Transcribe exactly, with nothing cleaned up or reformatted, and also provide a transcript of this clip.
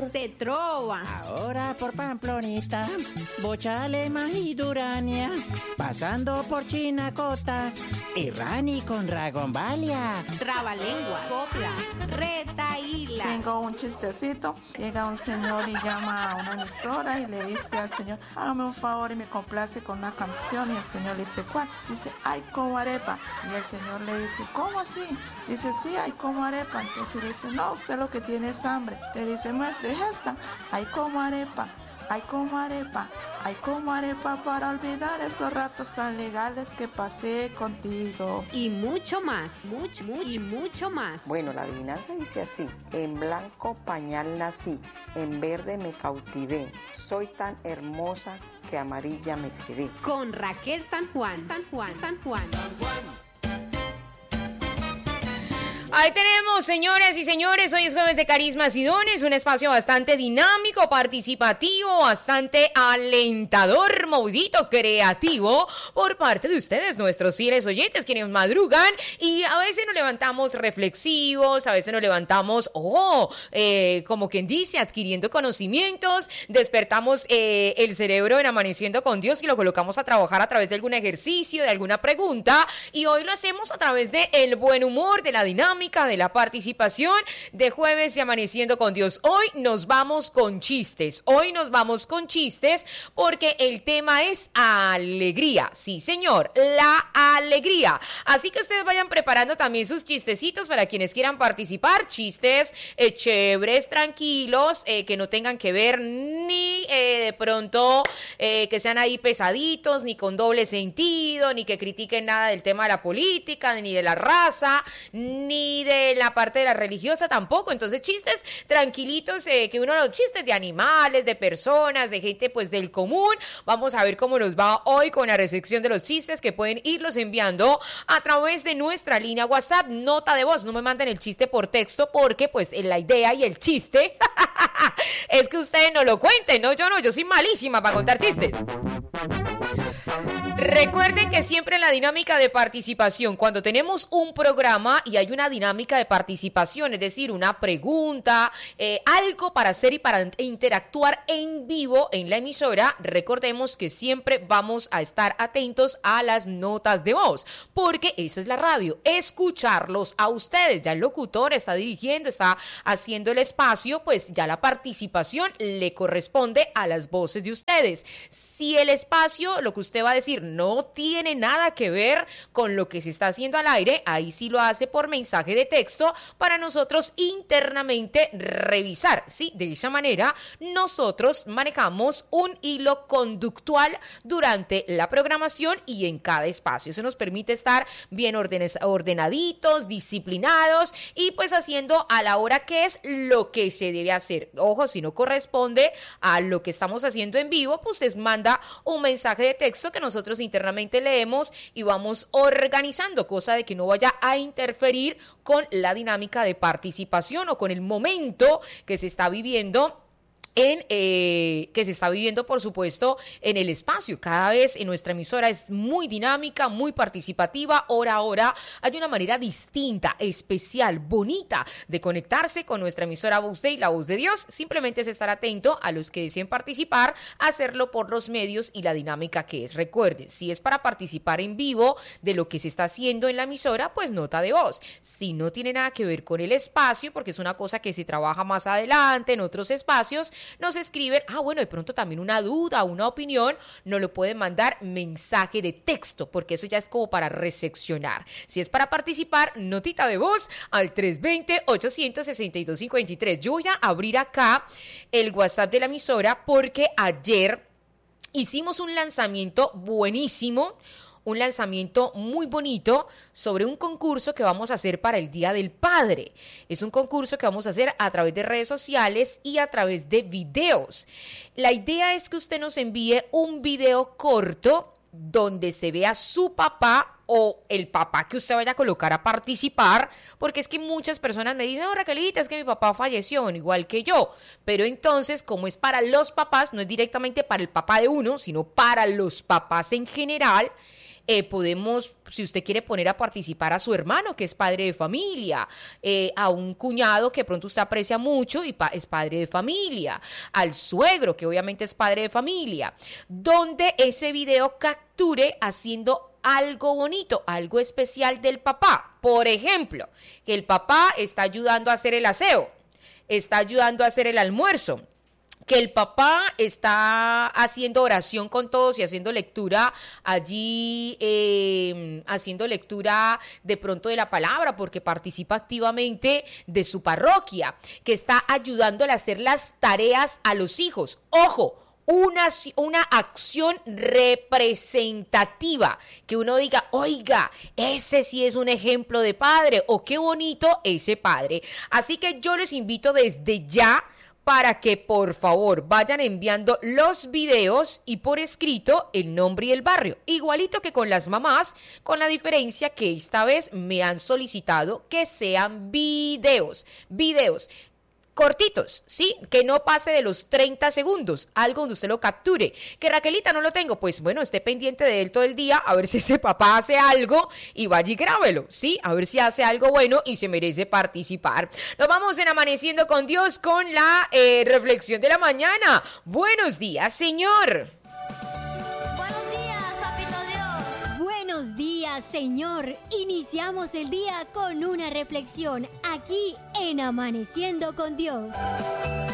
se trova. Ahora por Pamplonita, Bochalema y Durania, pasando por Chinacota, Irrani con Ragombalia. Trabalengua, coplas, retaíla. Tengo un chistecito. Llega un señor y llama a una emisora y le dice al señor, hágame un favor y me complace con una canción. Y el señor le dice, ¿cuál? Dice, ay, como arepa. Y el señor le dice, ¿cómo así? Dice, sí, ay, como arepa. Entonces le dice, no, usted lo que tiene es hambre. Te dice, muestre, es esta. Ay, como arepa. Ay, como arepa. Ay, como arepa para olvidar esos ratos tan legales que pasé contigo. Y mucho más, mucho, mucho, y mucho más. Bueno, la adivinanza dice así: en blanco pañal nací, en verde me cautivé, soy tan hermosa que amarilla me quedé. Con Raquel San Juan, San Juan, San Juan. San Juan. Ahí tenemos, señoras y señores, hoy es jueves de Carismas y Dones, un espacio bastante dinámico, participativo, bastante alentador, movidito, creativo, por parte de ustedes, nuestros fieles oyentes, quienes madrugan, y a veces nos levantamos reflexivos, a veces nos levantamos, oh, eh, como quien dice, adquiriendo conocimientos, despertamos eh, el cerebro en Amaneciendo con Dios y lo colocamos a trabajar a través de algún ejercicio, de alguna pregunta, y hoy lo hacemos a través de el buen humor, de la dinámica, de la participación de Jueves de Amaneciendo con Dios. Hoy nos vamos con chistes, hoy nos vamos con chistes porque el tema es alegría, sí señor, la alegría, así que ustedes vayan preparando también sus chistecitos para quienes quieran participar, chistes eh, chéveres, tranquilos, eh, que no tengan que ver ni eh, de pronto eh, que sean ahí pesaditos, ni con doble sentido, ni que critiquen nada del tema de la política, ni de la raza, ni de la parte de la religiosa tampoco. Entonces chistes tranquilitos, eh, que uno los chistes de animales, de personas, de gente pues del común. Vamos a ver cómo nos va hoy con la recepción de los chistes, que pueden irlos enviando a través de nuestra línea WhatsApp, nota de voz. No me manden el chiste por texto porque pues la idea y el chiste es que ustedes no lo cuenten, no, yo no, yo soy malísima para contar chistes. Recuerden que siempre la dinámica de participación, cuando tenemos un programa y hay una dinámica de participación, es decir, una pregunta, eh, algo para hacer y para interactuar en vivo en la emisora, recordemos que siempre vamos a estar atentos a las notas de voz, porque esa es la radio, escucharlos a ustedes. Ya el locutor está dirigiendo, está haciendo el espacio, pues ya la participación le corresponde a las voces de ustedes. Si el espacio, lo que usted va a decir, no tiene nada que ver con lo que se está haciendo al aire, ahí sí lo hace por mensaje de texto para nosotros internamente revisar, ¿sí? De esa manera nosotros manejamos un hilo conductual durante la programación y en cada espacio. Eso nos permite estar bien ordenaditos, disciplinados y pues haciendo a la hora que es lo que se debe hacer. Ojo, si no corresponde a lo que estamos haciendo en vivo, pues les manda un mensaje de texto que nosotros internamente leemos y vamos organizando, cosa de que no vaya a interferir con la dinámica de participación o con el momento que se está viviendo en eh, que se está viviendo, por supuesto, en el espacio. Cada vez en nuestra emisora es muy dinámica, muy participativa, hora a hora. Hay una manera distinta, especial, bonita de conectarse con nuestra emisora Voz de y la Voz de Dios. Simplemente es estar atento a los que deseen participar, hacerlo por los medios y la dinámica que es. Recuerden, si es para participar en vivo de lo que se está haciendo en la emisora, pues nota de voz. Si no tiene nada que ver con el espacio, porque es una cosa que se trabaja más adelante en otros espacios, nos escriben, ah bueno, de pronto también una duda, una opinión, nos lo pueden mandar mensaje de texto, porque eso ya es como para recepcionar. Si es para participar, notita de voz al tres dos cero, ocho seis dos, cinco tres. Yo voy a abrir acá el WhatsApp de la emisora porque ayer hicimos un lanzamiento buenísimo, un lanzamiento muy bonito sobre un concurso que vamos a hacer para el Día del Padre. Es un concurso que vamos a hacer a través de redes sociales y a través de videos. La idea es que usted nos envíe un video corto donde se vea su papá o el papá que usted vaya a colocar a participar, porque es que muchas personas me dicen, oh Raquelita, es que mi papá falleció, bueno, igual que yo, pero entonces como es para los papás, no es directamente para el papá de uno, sino para los papás en general. Eh, podemos, si usted quiere poner a participar a su hermano, que es padre de familia, eh, a un cuñado que de pronto usted aprecia mucho y pa- es padre de familia, al suegro, que obviamente es padre de familia, donde ese video capture haciendo algo bonito, algo especial del papá. Por ejemplo, que el papá está ayudando a hacer el aseo, está ayudando a hacer el almuerzo, que el papá está haciendo oración con todos y haciendo lectura allí, eh, haciendo lectura de pronto de la palabra, porque participa activamente de su parroquia, que está ayudándole a hacer las tareas a los hijos. ¡Ojo! Una, una acción representativa, que uno diga, oiga, ese sí es un ejemplo de padre, o qué bonito ese padre. Así que yo les invito desde ya para que por favor vayan enviando los videos y por escrito el nombre y el barrio, igualito que con las mamás, con la diferencia que esta vez me han solicitado que sean videos, videos cortitos, ¿sí? Que no pase de los treinta segundos, algo donde usted lo capture. Que Raquelita no lo tengo, pues bueno, esté pendiente de él todo el día, a ver si ese papá hace algo y vaya y grábelo, ¿sí? A ver si hace algo bueno y se merece participar. Nos vamos en Amaneciendo con Dios con la eh, reflexión de la mañana. Buenos días, Señor. Buenos días, Papito Dios. Buenos días, Señor. Iniciamos el día con una reflexión aquí en Amaneciendo con Dios.